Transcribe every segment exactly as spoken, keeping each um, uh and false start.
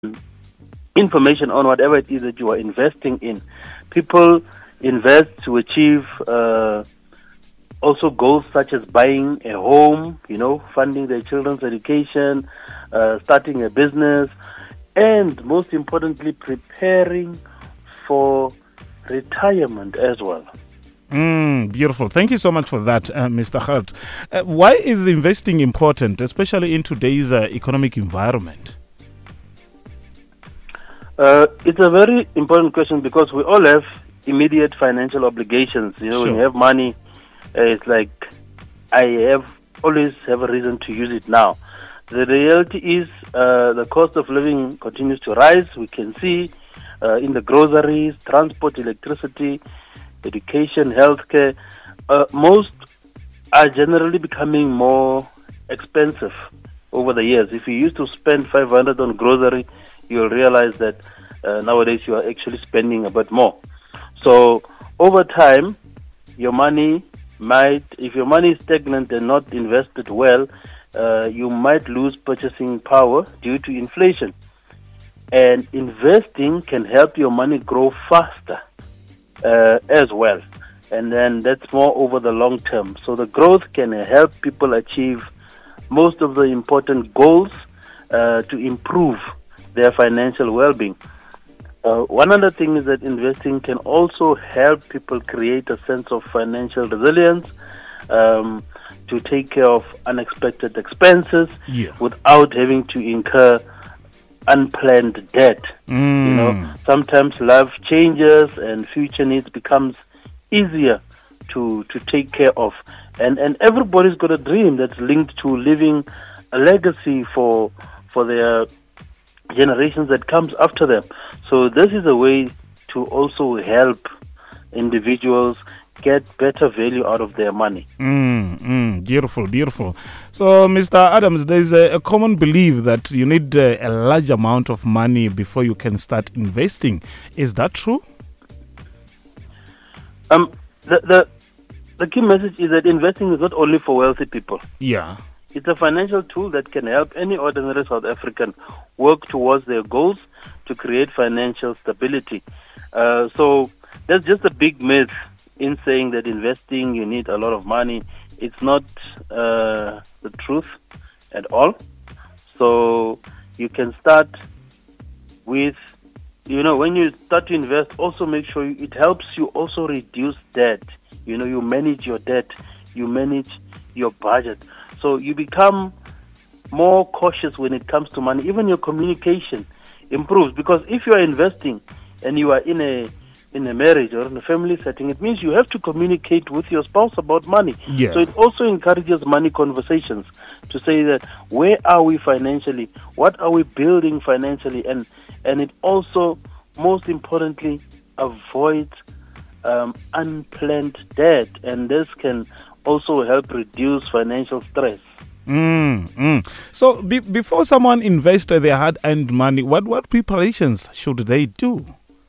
information on whatever it is that you are investing in. People invest to achieve uh, also goals such as buying a home, you know, funding their children's education, uh, starting a business, and most importantly, preparing for retirement as well. Mm, beautiful. Thank you so much for that, uh, Mister Hart. Uh, why is investing important, especially in today's uh, economic environment? Uh, it's a very important question because we all have immediate financial obligations. You know, Sure. when you have money, uh, it's like I have always have a reason to use it now. The reality is uh, the cost of living continues to rise. We can see uh, in the groceries, transport, electricity, education, healthcare. Uh, most are generally becoming more expensive over the years. If you used to spend five hundred on grocery, you'll realize that uh, nowadays you are actually spending a bit more. So over time, your money might, if your money is stagnant and not invested well, uh, you might lose purchasing power due to inflation. And investing can help your money grow faster uh, as well. And then that's more over the long term. So the growth can help people achieve most of the important goals uh, to improve their financial well-being. Uh, one other thing is that investing can also help people create a sense of financial resilience um, to take care of unexpected expenses Yeah. without having to incur unplanned debt. Mm. You know, sometimes life changes and future needs becomes easier to to take care of. And and everybody's got a dream that's linked to leaving a legacy for for their generations that comes after them. So this is a way to also help individuals get better value out of their money. Mm, mm, beautiful, beautiful. So, Mister Adams, there's a, a common belief that you need uh, a large amount of money before you can start investing. Is that true? Um, the, the the key message is that investing is not only for wealthy people. Yeah. It's a financial tool that can help any ordinary South African work towards their goals to create financial stability. Uh, so there's just a big myth in saying that investing you need a lot of money. It's not uh, the truth at all. So you can start with, you know, when you start to invest, also make sure you, it helps you also reduce debt. You know, you manage your debt, you manage your budget. So you become more cautious when it comes to money. Even your communication improves, because if you are investing and you are in a in a marriage or in a family setting, it means you have to communicate with your spouse about money. Yeah. So it also encourages money conversations to say that where are we financially, what are we building financially, and and it also, most importantly, avoids um, unplanned debt, and this can also help reduce financial stress. Mm, mm. So, be, before someone invests their hard-earned money, what, what preparations should they do?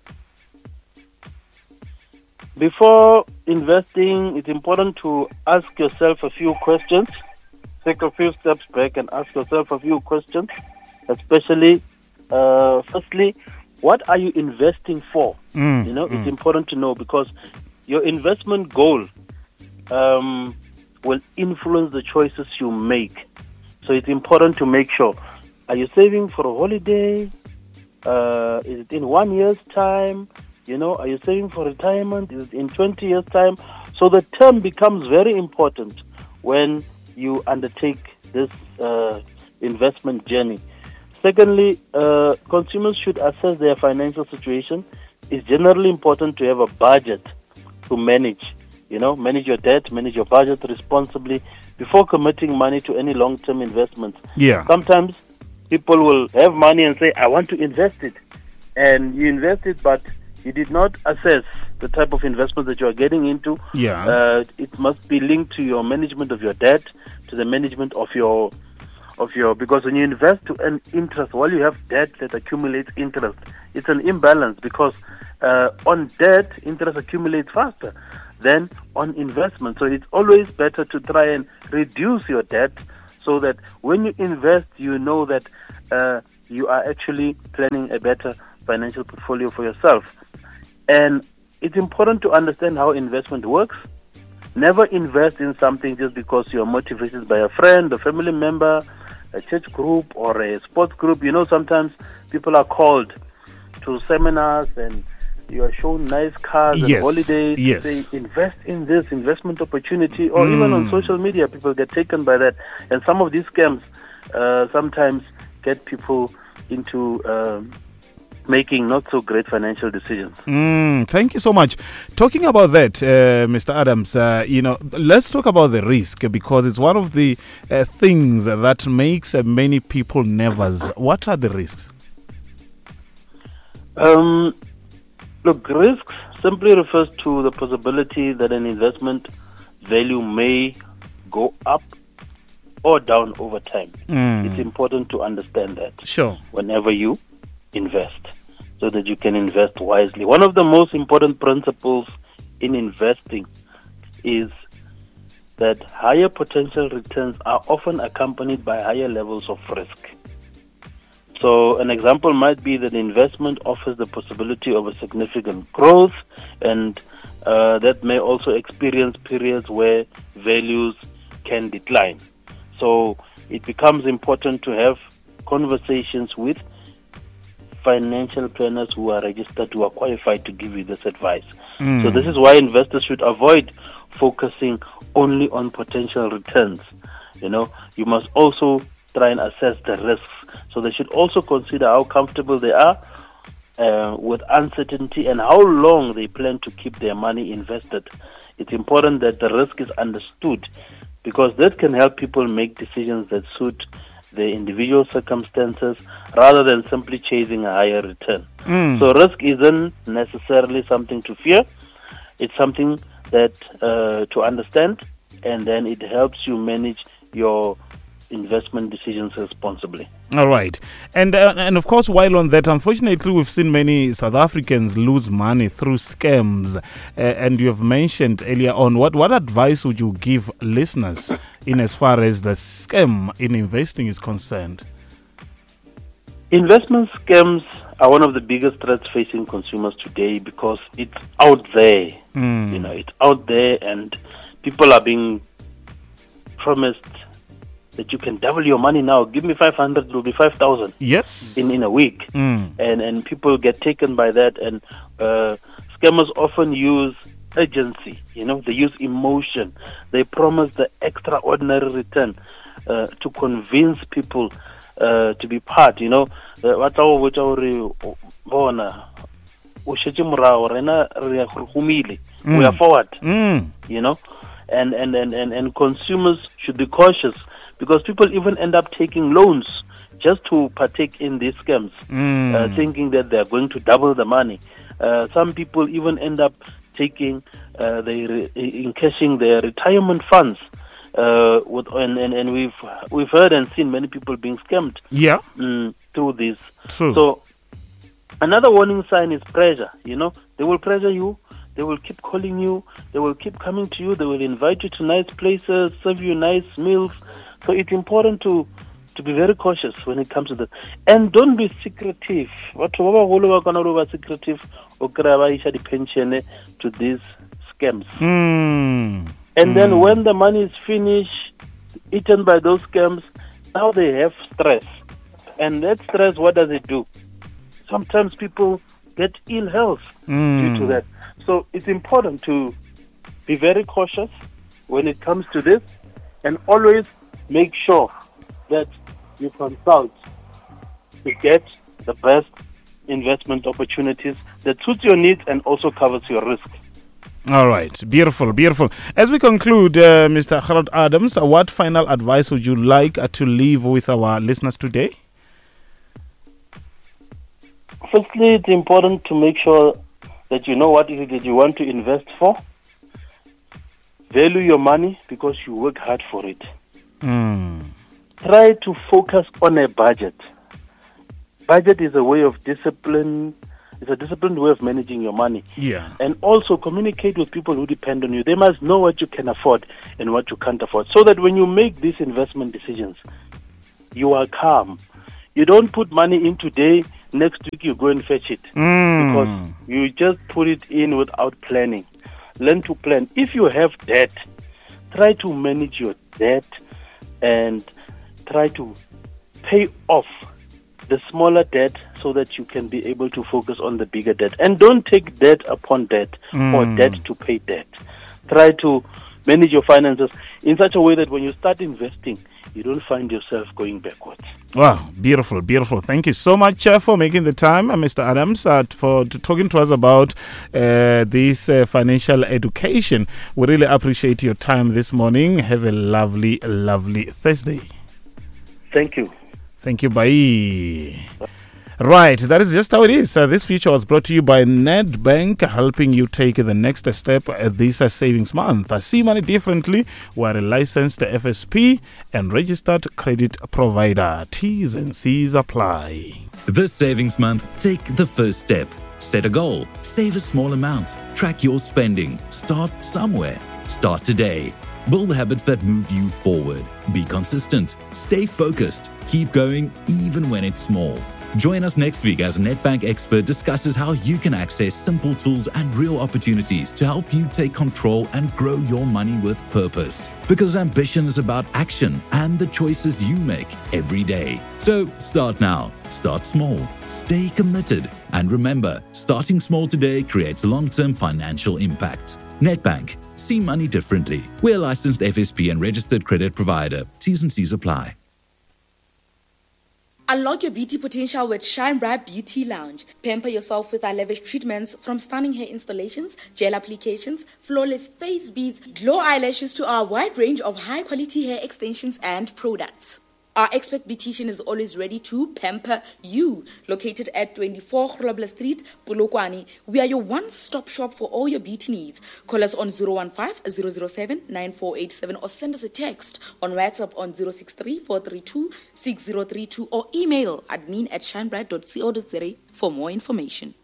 Before investing, it's important to ask yourself a few questions. Take a few steps back and ask yourself a few questions, especially, uh, firstly, what are you investing for? Mm, you know, mm. it's important to know, because your investment goal um, will influence the choices you make. So it's important to make sure, are you saving for a holiday? Uh, is it in one year's time? You know, are you saving for retirement? Is it in twenty years' time? So the term becomes very important when you undertake this uh, investment journey. Secondly, uh, consumers should assess their financial situation. It's generally important to have a budget to manage. You know, manage your debt, manage your budget responsibly before committing money to any long-term investments. Yeah. Sometimes people will have money and say, I want to invest it. And you invest it, but you did not assess the type of investment that you are getting into. Yeah. Uh, it must be linked to your management of your debt, to the management of your of your because when you invest to earn interest, while you have debt that accumulates interest, it's an imbalance, because uh, on debt, interest accumulates faster than on investment. So it's always better to try and reduce your debt, so that when you invest, you know that uh, you are actually planning a better financial portfolio for yourself. And it's important to understand how investment works. Never invest in something just because you're motivated by a friend, a family member, a church group, or a sports group. You know, sometimes people are called to seminars and you are shown nice cars and Yes, holidays. yes. They invest in this investment opportunity, or Mm. even on social media, people get taken by that. And some of these scams uh, sometimes get people into um, making not so great financial decisions. Mm, thank you so much. Talking about that, uh, Mister Adams, uh, you know, let's talk about the risk, because it's one of the uh, things that makes uh, many people nervous. What are the risks? Um, look, risks simply refers to the possibility that an investment value may go up or down over time. Mm. It's important to understand that Sure. whenever you invest, so that you can invest wisely. One of the most important principles in investing is that higher potential returns are often accompanied by higher levels of risk. So an example might be that investment offers the possibility of a significant growth, and uh, that may also experience periods where values can decline. So it becomes important to have conversations with financial planners who are registered, who are qualified to give you this advice. Mm. So this is why investors should avoid focusing only on potential returns. You know, you must also try and assess the risks. So they should also consider how comfortable they are uh, with uncertainty and how long they plan to keep their money invested. It's important that the risk is understood, because that can help people make decisions that suit their individual circumstances rather than simply chasing a higher return. Mm. So risk isn't necessarily something to fear. It's something that uh, to understand, and then it helps you manage your investment decisions responsibly. All right. And uh, and of course, while on that, unfortunately, we've seen many South Africans lose money through scams. Uh, and you have mentioned earlier on, what, what advice would you give listeners in as far as the scam in investing is concerned? Investment scams are one of the biggest threats facing consumers today, because it's out there. Mm. You know, it's out there, and people are being promised that you can double your money now. Give me five hundred, it will be five thousand Yes. in, in a week. Mm. And and people get taken by that, and uh, scammers often use urgency. You know, they use emotion. They promise the extraordinary return uh, to convince people uh, to be part. You know, what our which our bona we are forward. Mm. You know, and and, and, and and consumers should be cautious, because people even end up taking loans just to partake in these scams, Mm. uh, thinking that they are going to double the money. Uh, some people even end up taking, uh, they re- encashing their retirement funds, uh, with, and, and and we've we've heard and seen many people being scammed Yeah. mm, through this. True. So another warning sign is pressure. You know, they will pressure you. They will keep calling you. They will keep coming to you. They will invite you to nice places, serve you nice meals. So it's important to to be very cautious when it comes to that. And don't be secretive. What secretive the pension to these scams. Mm. And then Mm. when the money is finished, eaten by those scams, now they have stress. And that stress, what does it do? Sometimes people get ill health Mm. due to that. So it's important to be very cautious when it comes to this, and always make sure that you consult to get the best investment opportunities that suits your needs and also covers your risk. All right. Beautiful, beautiful. As we conclude, uh, Mister Gerald Adams, uh, what final advice would you like uh, to leave with our listeners today? Firstly, it's important to make sure that you know what it is that you want to invest for. Value your money because you work hard for it. Mm. Try to focus on a budget. Budget is a way of discipline. It's a disciplined way of managing your money. Yeah. And also communicate with people who depend on you. They must know what you can afford and what you can't afford, so that when you make these investment decisions, you are calm. You don't put money in today, next week you go and fetch it. Mm. Because you just put it in without planning. Learn to plan. If you have debt, try to manage your debt and try to pay off the smaller debt so that you can be able to focus on the bigger debt. And don't take debt upon debt mm. or debt to pay debt. Try to manage your finances in such a way that when you start investing, you don't find yourself going backwards. Wow, beautiful, beautiful. Thank you so much uh, for making the time, uh, Mister Adams, uh, for to talking to us about uh, this uh, financial education. We really appreciate your time this morning. Have a lovely, lovely Thursday. Thank you. Thank you. Bye. Right, that is just how it is. Uh, this feature was brought to you by Nedbank, helping you take the next step at this uh, savings month. Uh, see money differently. We are a licensed F S P and registered credit provider. T's and C's apply. This savings month, take the first step. Set a goal. Save a small amount. Track your spending. Start somewhere. Start today. Build habits that move you forward. Be consistent. Stay focused. Keep going even when it's small. Join us next week as a Nedbank expert discusses how you can access simple tools and real opportunities to help you take control and grow your money with purpose. Because ambition is about action and the choices you make every day. So start now. Start small. Stay committed. And remember, starting small today creates long-term financial impact. Nedbank. See money differently. We're a licensed F S P and registered credit provider. T's and C's apply. Unlock your beauty potential with Shine Bright Beauty Lounge. Pamper yourself with our lavish treatments, from stunning hair installations, gel applications, flawless face beads, glow eyelashes to our wide range of high-quality hair extensions and products. Our expert beautician is always ready to pamper you. Located at twenty-four Grobler Street, Polokwane, we are your one-stop shop for all your beauty needs. Call us on zero one five, zero zero seven, nine four eight seven or send us a text on WhatsApp on zero six three, four three two, six zero three two or email admin at shinebright dot co dot za for more information.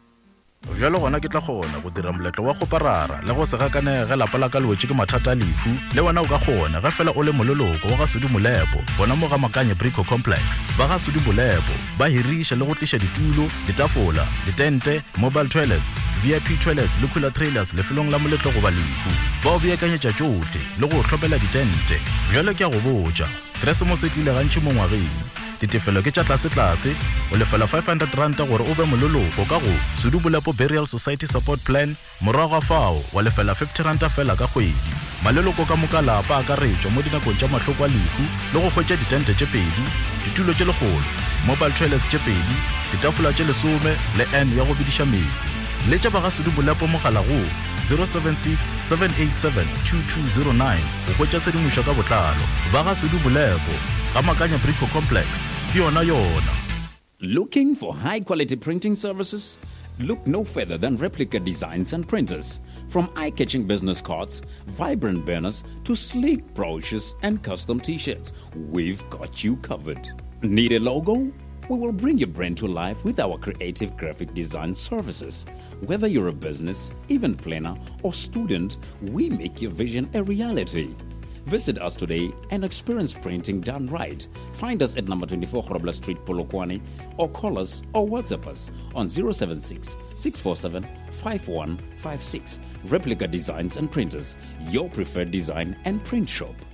Jalo gona ke tla gona go dira moletlo wa go parara le go se gakanega lapa la ka lwetse ke mathata lefu le wena o ka gona ga fela o le mololoko wa ga Sudi Molepo bona mo ga Makanye Brico Complex ba ga Sudi Molepo ba hirisha le go tlisha ditulo ditafola ditente mobile toilets V I P toilets le cooler trailers le felong la moletlo go ba lefu ba o beakanyetsa tsotle le go tlhopela ditente jalo ke a go botsa Christmas e tlile gantši mo ngwageng ditefelo ke tša tlase tlase o lefela five hundred rand gore o be mololoko ka go Sudi Molepo Burial Society Support Plan morago ga fao wa lefela fifty rand fela ka kgwedi maleloko ka moka lapa ka retšwa mo dinakong tša mahloko a lehu le go hwetša ditente tše pedi ditulo tše legolo mobile toilets tše pedi ditafola tše lesome le n ya go bidiša metsi le tša ba ga Sudi Molepo mogala go zero seven six, seven eight seven, two two zero nine go hwetša sedimošo ka botlalo ba ga Sudi Molepo ga Makanye Brico Complex yona yona. Looking for high-quality printing services? Look no further than Replica Designs and Printers. From eye-catching business cards, vibrant banners, to sleek brochures and custom t-shirts, we've got you covered. Need a logo? We will bring your brand to life with our creative graphic design services. Whether you're a business, event planner, or student, we make your vision a reality. Visit us today and experience printing done right. Find us at number twenty-four Grobler Street, Polokwane, or call us or WhatsApp us on zero seven six, six four seven, five one five six. Replica Designs and Printers, your preferred design and print shop.